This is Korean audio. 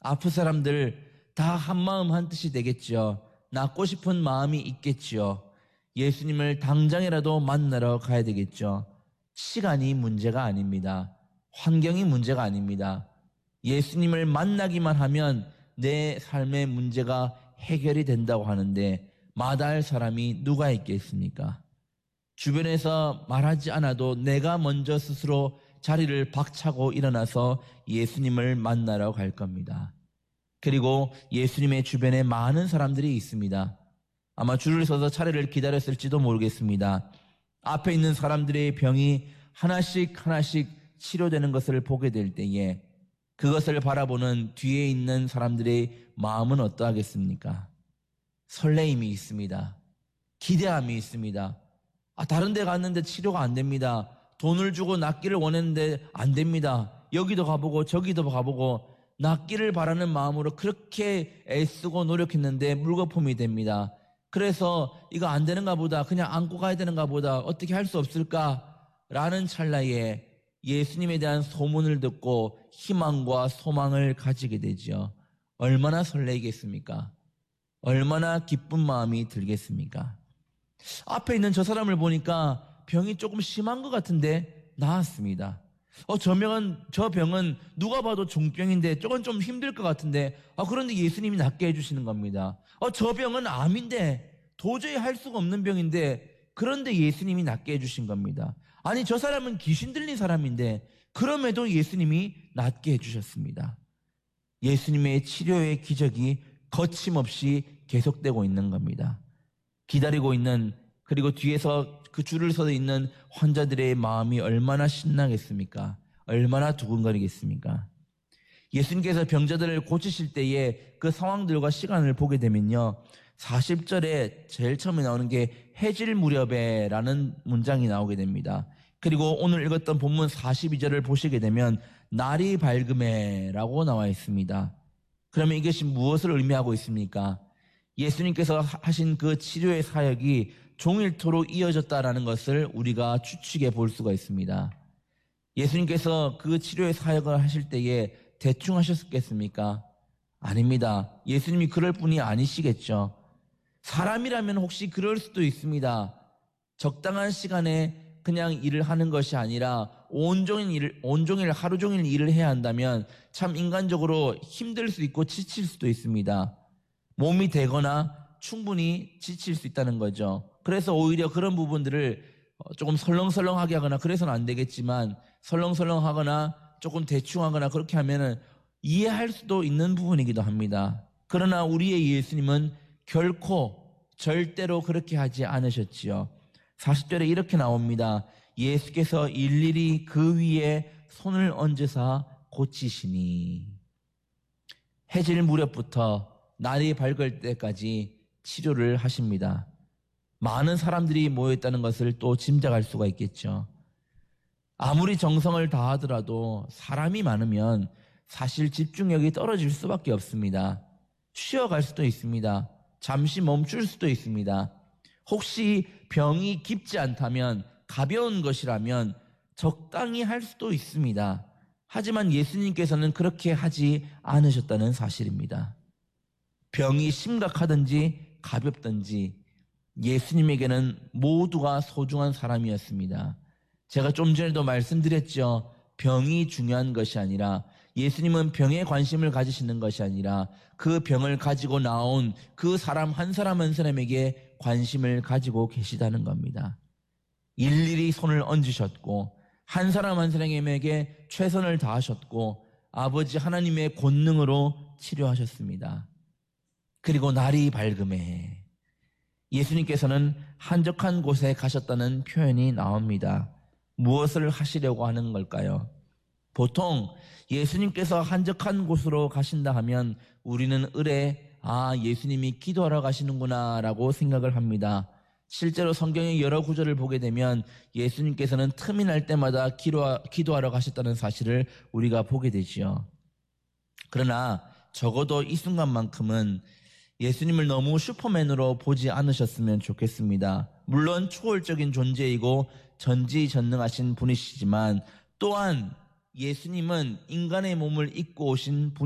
아픈 사람들 다 한마음 한뜻이 되겠죠. 낫고 싶은 마음이 있겠죠. 예수님을 당장이라도 만나러 가야 되겠죠. 시간이 문제가 아닙니다. 환경이 문제가 아닙니다. 예수님을 만나기만 하면 내 삶의 문제가 해결이 된다고 하는데 마다할 사람이 누가 있겠습니까? 주변에서 말하지 않아도 내가 먼저 스스로 자리를 박차고 일어나서 예수님을 만나러 갈 겁니다. 그리고 예수님의 주변에 많은 사람들이 있습니다. 아마 줄을 서서 차례를 기다렸을지도 모르겠습니다. 앞에 있는 사람들의 병이 하나씩 치료되는 것을 보게 될 때에 그것을 바라보는 뒤에 있는 사람들의 마음은 어떠하겠습니까? 설레임이 있습니다. 기대함이 있습니다. 다른 데 갔는데 치료가 안 됩니다. 돈을 주고 낫기를 원했는데 안 됩니다. 여기도 가보고 저기도 가보고 낫기를 바라는 마음으로 그렇게 애쓰고 노력했는데 물거품이 됩니다. 그래서 이거 안 되는가 보다, 그냥 안고 가야 되는가 보다, 어떻게 할 수 없을까라는 찰나에 예수님에 대한 소문을 듣고 희망과 소망을 가지게 되죠. 얼마나 설레겠습니까? 얼마나 기쁜 마음이 들겠습니까? 앞에 있는 저 사람을 보니까 병이 조금 심한 것 같은데 나았습니다. 저 병은 누가 봐도 중병인데 조금 좀 힘들 것 같은데 그런데 예수님이 낫게 해주시는 겁니다. 저 병은 암인데 도저히 할 수가 없는 병인데 그런데 예수님이 낫게 해주신 겁니다. 아니 저 사람은 귀신 들린 사람인데 그럼에도 예수님이 낫게 해주셨습니다. 예수님의 치료의 기적이 거침없이 계속되고 있는 겁니다. 기다리고 있는 그리고 뒤에서 그 줄을 서 있는 환자들의 마음이 얼마나 신나겠습니까? 얼마나 두근거리겠습니까? 예수님께서 병자들을 고치실 때에 그 상황들과 시간을 보게 되면요. 40절에 제일 처음에 나오는 게 해질 무렵에 라는 문장이 나오게 됩니다. 그리고 오늘 읽었던 본문 42절을 보시게 되면 날이 밝음에 라고 나와 있습니다. 그러면 이것이 무엇을 의미하고 있습니까? 예수님께서 하신 그 치료의 사역이 종일토록 이어졌다라는 것을 우리가 추측해 볼 수가 있습니다. 예수님께서 그 치료의 사역을 하실 때에 대충 하셨겠습니까? 아닙니다. 예수님이 그럴 분이 아니시겠죠. 사람이라면 혹시 그럴 수도 있습니다. 적당한 시간에 그냥 일을 하는 것이 아니라 온종일 하루 종일 일을 해야 한다면 참 인간적으로 힘들 수 있고 지칠 수도 있습니다. 몸이 되거나 충분히 지칠 수 있다는 거죠. 그래서 오히려 그런 부분들을 조금 설렁설렁하게 하거나 그래서는 안 되겠지만 설렁설렁하거나 조금 대충 하거나 그렇게 하면은 이해할 수도 있는 부분이기도 합니다. 그러나 우리의 예수님은 결코 절대로 그렇게 하지 않으셨지요. 40절에 이렇게 나옵니다. 예수께서 일일이 그 위에 손을 얹으사 고치시니. 해질 무렵부터 날이 밝을 때까지 치료를 하십니다. 많은 사람들이 모여있다는 것을 또 짐작할 수가 있겠죠. 아무리 정성을 다하더라도 사람이 많으면 사실 집중력이 떨어질 수밖에 없습니다. 쉬어갈 수도 있습니다. 잠시 멈출 수도 있습니다. 혹시 병이 깊지 않다면 가벼운 것이라면 적당히 할 수도 있습니다. 하지만 예수님께서는 그렇게 하지 않으셨다는 사실입니다. 병이 심각하든지 가볍든지 예수님에게는 모두가 소중한 사람이었습니다. 제가 좀 전에도 말씀드렸죠. 병이 중요한 것이 아니라 예수님은 병에 관심을 가지시는 것이 아니라 그 병을 가지고 나온 그 사람 한 사람 한 사람에게 관심을 가지고 계시다는 겁니다. 일일이 손을 얹으셨고 한 사람 한 사람에게 최선을 다하셨고 아버지 하나님의 권능으로 치료하셨습니다. 그리고 날이 밝음에 예수님께서는 한적한 곳에 가셨다는 표현이 나옵니다. 무엇을 하시려고 하는 걸까요? 보통 예수님께서 한적한 곳으로 가신다 하면 우리는 예수님이 기도하러 가시는구나 라고 생각을 합니다. 실제로 성경의 여러 구절을 보게 되면 예수님께서는 틈이 날 때마다 기도하러 가셨다는 사실을 우리가 보게 되지요. 그러나 적어도 이 순간만큼은 예수님을 너무 슈퍼맨으로 보지 않으셨으면 좋겠습니다. 물론 초월적인 존재이고 전지전능하신 분이시지만 또한 예수님은 인간의 몸을 입고 오신